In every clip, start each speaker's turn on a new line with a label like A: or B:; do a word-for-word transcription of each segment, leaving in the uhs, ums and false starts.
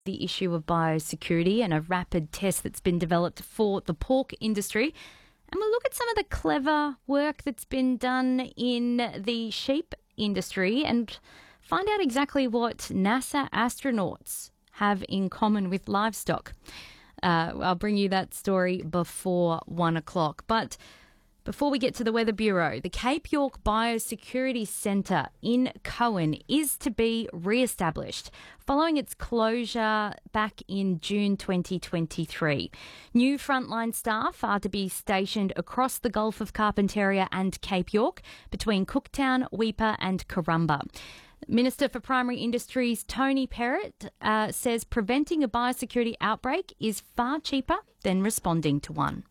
A: The issue of biosecurity and a rapid test that's been developed for the pork industry. And we'll look at some of the clever work that's been done in the sheep industry and find out exactly what NASA astronauts have in common with livestock. Uh, I'll bring you that story before one o'clock. But before we get to the Weather Bureau, the Cape York Biosecurity Centre in Cowan is to be re-established following its closure back in June twenty twenty-three. New frontline staff are to be stationed across the Gulf of Carpentaria and Cape York between Cooktown, Weipa and Karumba. Minister for Primary Industries Tony Perrott uh, says preventing a biosecurity outbreak is far cheaper than responding to one.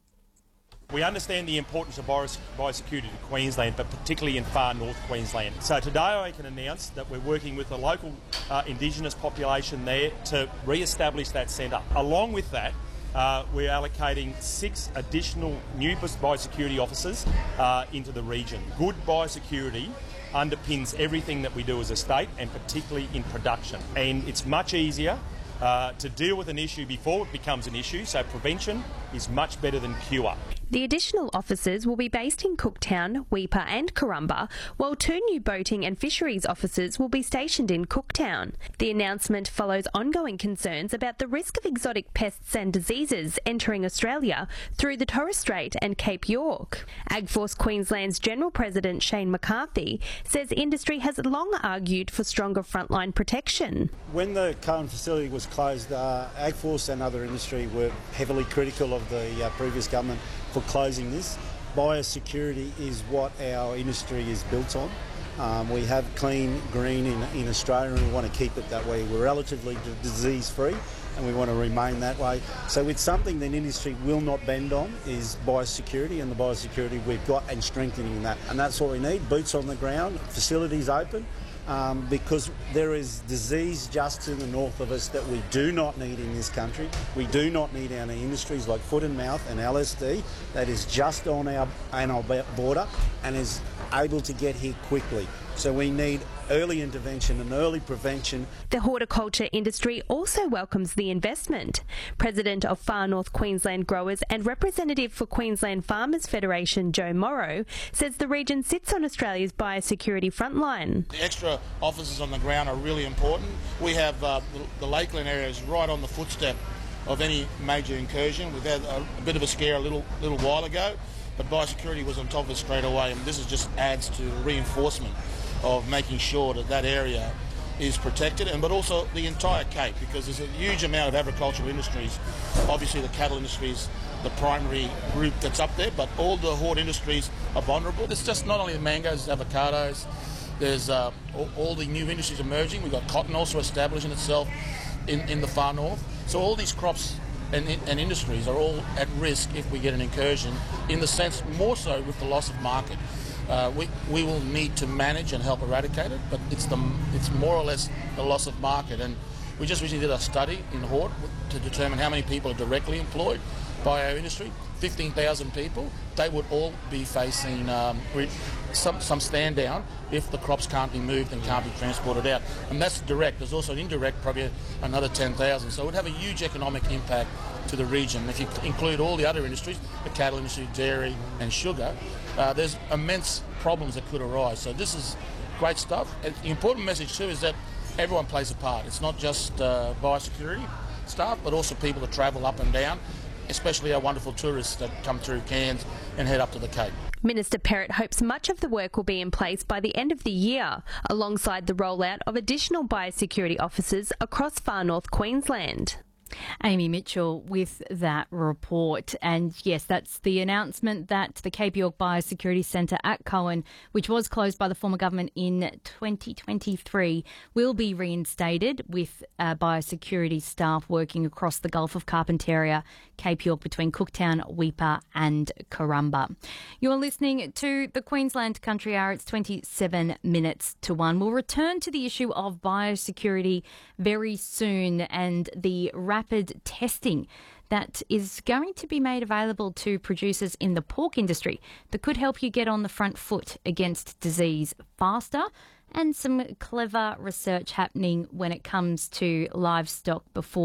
B: We understand the importance of biosecurity to Queensland, but particularly in far north Queensland. So today I can announce that we're working with the local uh, Indigenous population there to re-establish that centre. Along with that, uh, we're allocating six additional new biosecurity officers uh, into the region. Good biosecurity underpins everything that we do as a state, and particularly in production. And it's much easier uh, to deal with an issue before it becomes an issue, so prevention is much better than cure.
C: The additional officers will be based in Cooktown, Weipa and Karumba, while two new boating and fisheries officers will be stationed in Cooktown. The announcement follows ongoing concerns about the risk of exotic pests and diseases entering Australia through the Torres Strait and Cape York. AgForce Queensland's General President Shane McCarthy says industry has long argued for stronger frontline protection.
D: When the Cowan facility was closed, uh, AgForce and other industry were heavily critical of the uh, previous government for closing this. Biosecurity is what our industry is built on. Um, we have clean green in, in Australia and we want to keep it that way. We're relatively disease free and we want to remain that way. So it's something that industry will not bend on, is biosecurity, and the biosecurity we've got and strengthening that. And that's what we need, boots on the ground, facilities open. Um, because there is disease just to the north of us that we do not need in this country. We do not need our industries like foot and mouth and L S D that is just on our, on our border and is able to get here quickly. So we need early intervention and early prevention.
C: The horticulture industry also welcomes the investment. President of Far North Queensland Growers and representative for Queensland Farmers Federation, Joe Morrow, says the region sits on Australia's biosecurity frontline.
E: The extra officers on the ground are really important. We have uh, the, the Lakeland area is right on the footstep of any major incursion. We've had a, a bit of a scare a little, little while ago, but biosecurity was on top of it straight away, and this is just adds to reinforcement of making sure that that area is protected, and but also the entire Cape, because there's a huge amount of agricultural industries. Obviously the cattle industry is the primary group that's up there, but all the hort industries are vulnerable. It's just not only the mangoes, avocados, there's uh, all, all the new industries emerging. We've got cotton also establishing itself in, in the far north. So all these crops and, and industries are all at risk if we get an incursion, in the sense more so with the loss of market. Uh, we, we will need to manage and help eradicate it, but it's the it's more or less the loss of market. And we just recently did a study in Hort to determine how many people are directly employed by our industry. fifteen thousand people. They would all be facing um, some, some stand down if the crops can't be moved and can't be transported out. And that's direct. There's also an indirect, probably another ten thousand. So it would have a huge economic impact to the region. If you include all the other industries, the cattle industry, dairy and sugar, uh, there's immense problems that could arise. So this is great stuff. And the important message too is that everyone plays a part. It's not just uh, biosecurity staff, but also people that travel up and down, especially our wonderful tourists that come through Cairns and head up to the Cape.
C: Minister Perrott hopes much of the work will be in place by the end of the year, alongside the rollout of additional biosecurity officers across far north Queensland.
A: Amy Mitchell with that report. And yes, that's the announcement that the Cape York Biosecurity Centre at Cowan, which was closed by the former government in twenty twenty-three, will be reinstated with uh, biosecurity staff working across the Gulf of Carpentaria, Cape York, between Cooktown, Weipa and Karumba. You're listening to the Queensland Country Hour. It's twenty-seven minutes to one. We'll return to the issue of biosecurity very soon and the rapid testing that is going to be made available to producers in the pork industry that could help you get on the front foot against disease faster, and some clever research happening when it comes to livestock before